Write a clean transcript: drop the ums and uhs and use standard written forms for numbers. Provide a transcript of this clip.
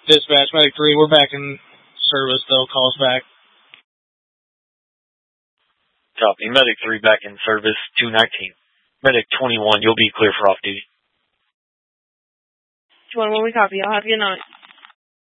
Dispatch, Medic 3, we're back in service, though. Call us back. Copy. Medic 3 back in service, 219. Medic 21, you'll be clear for off-duty. 21, we copy. I'll have you night.